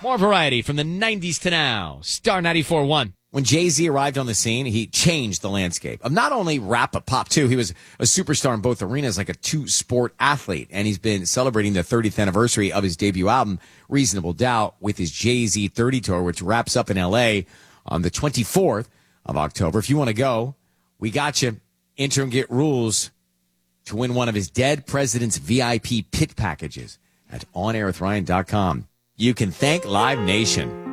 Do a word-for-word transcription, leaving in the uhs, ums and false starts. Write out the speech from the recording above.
More variety from the nineties to now. Star ninety-four point one. When Jay-Z arrived on the scene, he changed the landscape of not only rap, but pop, too. He was a superstar in both arenas, like a two-sport athlete. And he's been celebrating the thirtieth anniversary of his debut album, Reasonable Doubt, with his Jay-Z thirty tour, which wraps up in L A on the twenty-fourth of October. If you want to go, we got you. Enter and get rules to win one of his Dead President's V I P pit packages at on air with ryan dot com. You can thank Live Nation.